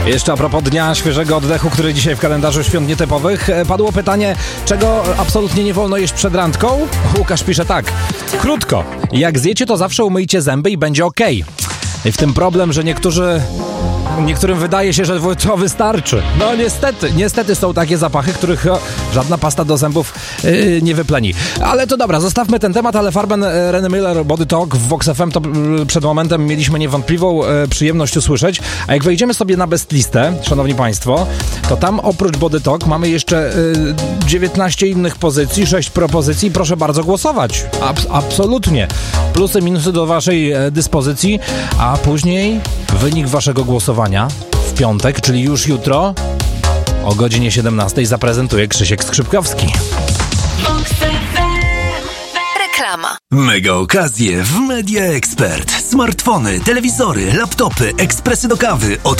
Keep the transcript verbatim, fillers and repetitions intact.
Jeszcze a propos dnia świeżego oddechu, który dzisiaj w kalendarzu świąt nietypowych, padło pytanie, czego absolutnie nie wolno jeść przed randką? Łukasz pisze tak, krótko, jak zjecie, to zawsze umyjcie zęby i będzie okej. I w tym problem, że niektórzy... Niektórym wydaje się, że to wystarczy. No niestety, niestety są takie zapachy, których o, żadna pasta do zębów yy, nie wypleni. Ale to dobra, zostawmy ten temat, ale Farben Renny Miller Body Talk w Vox F M to yy, przed momentem mieliśmy niewątpliwą yy, przyjemność usłyszeć. A jak wejdziemy sobie na best listę, szanowni państwo, to tam oprócz Body Talk mamy jeszcze yy, dziewiętnaście innych pozycji, sześć propozycji. Proszę bardzo głosować. Abs- absolutnie. Plusy, minusy do waszej yy, dyspozycji, a później wynik waszego głosowania w piątek, czyli już jutro o godzinie siedemnastej zaprezentuje Krzysiek Skrzypkowski. Reklama. Mega okazje w Media Expert. Smartfony, telewizory, laptopy, ekspresy do kawy od